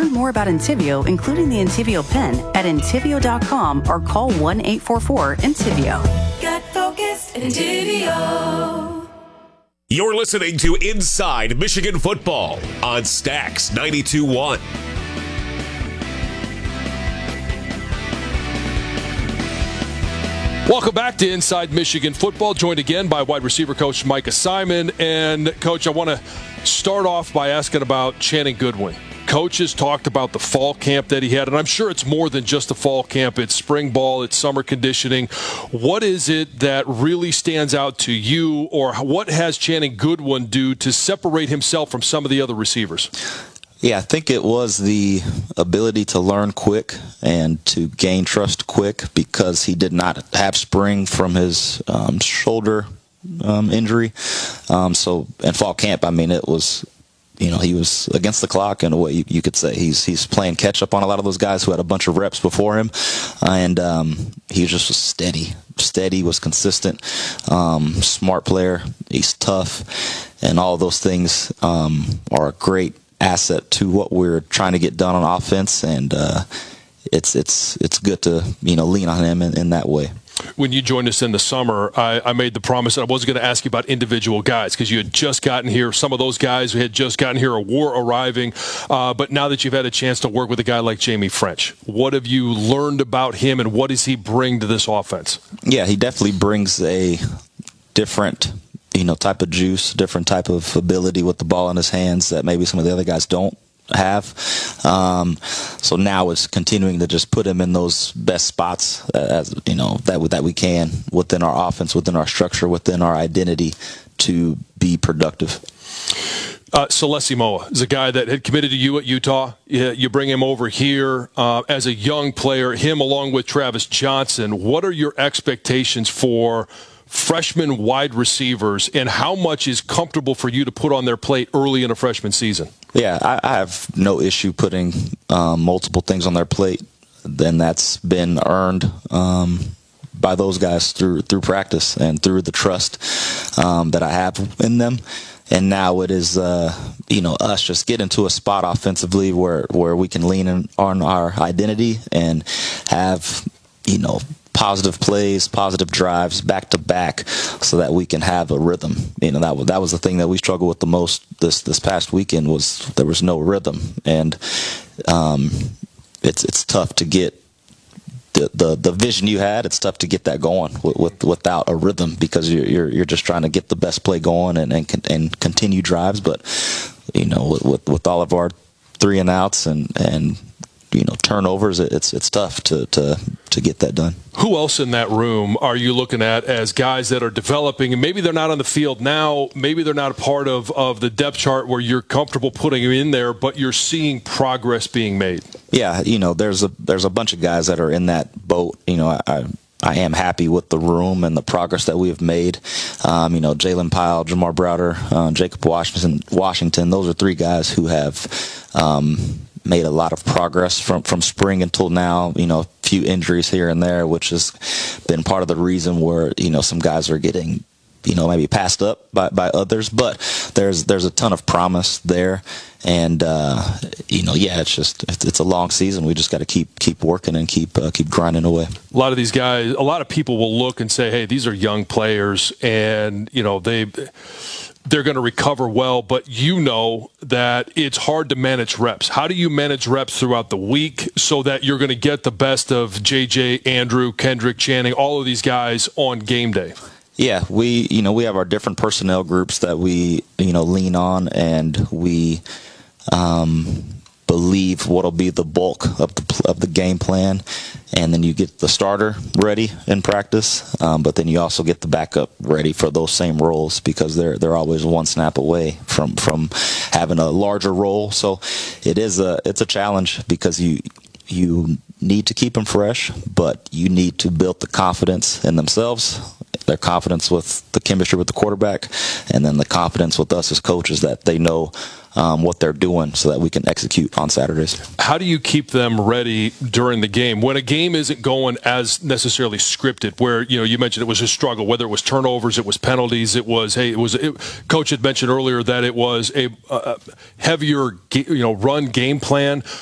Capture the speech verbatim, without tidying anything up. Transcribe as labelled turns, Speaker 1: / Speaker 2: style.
Speaker 1: Learn more about Entyvio, including the Entyvio pen, at entyvio dot com or call one eight four four Entyvio.
Speaker 2: Got focused at Entyvio.
Speaker 3: You're listening to Inside Michigan Football on Stax ninety-two point one.
Speaker 4: Welcome back to Inside Michigan Football, joined again by wide receiver coach Micah Simon. And, Coach, I want to start off by asking about Channing Goodwin. Coach has talked about the fall camp that he had, and I'm sure it's more than just the fall camp. It's spring ball, it's summer conditioning. What is it that really stands out to you, or what has Channing Goodwin do to separate himself from some of the other receivers?
Speaker 5: Yeah, I think it was the ability to learn quick and to gain trust quick, because he did not have spring from his um, shoulder um, injury. Um, so in fall camp, I mean, it was, you know, he was against the clock in a way you, you could say. He's he's playing catch up on a lot of those guys who had a bunch of reps before him, and um, he just was steady, steady, was consistent, um, smart player. He's tough, and all those things um, are a great asset to what we're trying to get done on offense, and uh, it's it's it's good to, you know, lean on him in, in that way.
Speaker 4: When you joined us in the summer, I, I made the promise that I wasn't going to ask you about individual guys, because you had just gotten here. Some of those guys who had just gotten here were arriving. Uh, but now that you've had a chance to work with a guy like Jamie French, what have you learned about him, and what does he bring to this offense? Yeah,
Speaker 5: he definitely brings a different, you know, type of juice, different type of ability with the ball in his hands that maybe some of the other guys don't have. Um, so now it's continuing to just put him in those best spots, as you know, that that we can within our offense, within our structure, within our identity, to be productive.
Speaker 4: Uh, Celeste Moa is a guy that had committed to you at Utah. You, you bring him over here uh, as a young player, him along with Travis Johnson. What are your expectations for freshman wide receivers, and how much is comfortable for you to put on their plate early in a freshman season?
Speaker 5: Yeah, I, I have no issue putting um, multiple things on their plate. Then that's been earned um, by those guys through through practice and through the trust um, that I have in them. And now it is, uh, you know, us just get into a spot offensively where where we can lean in on our identity and have, you know, positive plays, positive drives back to back, so that we can have a rhythm. You know, that was that was the thing that we struggled with the most this this past weekend, was there was no rhythm, and um, it's it's tough to get the, the the vision you had. It's tough to get that going with, with without a rhythm, because you're, you're you're just trying to get the best play going and and, and continue drives. But you know, with, with with all of our three and outs and and you know, turnovers, it's it's tough to to to get that done.
Speaker 4: Who else in that room are you looking at as guys that are developing, and maybe they're not on the field now, maybe they're not a part of, of the depth chart where you're comfortable putting them in there, but you're seeing progress being made? Yeah,
Speaker 5: you know, there's a there's a bunch of guys that are in that boat. You know, I, I I am happy with the room and the progress that we have made. Um, you know, Jalen Pyle, Jamar Browder, uh, Jacob Washington, Washington, those are three guys who have um, made a lot of progress from, from spring until now. You know, a few injuries here and there, which has been part of the reason where, you know, some guys are getting, you know, maybe passed up by, by others. But there's there's a ton of promise there. And, uh, you know, yeah, it's just it's, it's a long season. We just got to keep keep working and keep uh, keep grinding away.
Speaker 4: A lot of these guys, a lot of people will look and say, hey, these are young players, and, you know, they they're going to recover well, but you know that it's hard to manage reps. How do you manage reps throughout the week so that you're going to get the best of J J, Andrew, Kendrick, Channing, all of these guys on game day?
Speaker 5: Yeah, we you know we have our different personnel groups that we you know lean on, and we um, believe what'll be the bulk of the of the game plan. And then you get the starter ready in practice, um, but then you also get the backup ready for those same roles, because they're they're always one snap away from from having a larger role. So it is a it's a challenge, because you you need to keep them fresh, but you need to build the confidence in themselves, their confidence with the chemistry with the quarterback, and then the confidence with us as coaches that they know Um, what they're doing, so that we can execute on Saturdays.
Speaker 4: How do you keep them ready during the game when a game isn't going as necessarily scripted, where, you know, you mentioned it was a struggle, whether it was turnovers, it was penalties, it was, hey, it was, it, Coach had mentioned earlier that it was a, a heavier, you know, run game plan.